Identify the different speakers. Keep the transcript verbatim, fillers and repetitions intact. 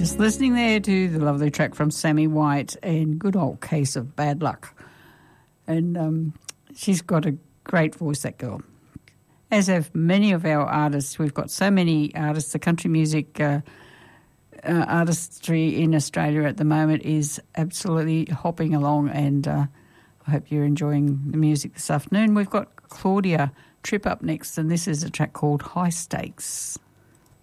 Speaker 1: Just listening there to the lovely track from Sammy White and Good Old Case of Bad Luck. And um, she's got a great voice, that girl. As have many of our artists. We've got so many artists. The country music uh, uh, artistry in Australia at the moment is absolutely hopping along, and uh, I hope you're enjoying the music this afternoon. We've got Claudia Tripp up next, and this is a track called High Stakes.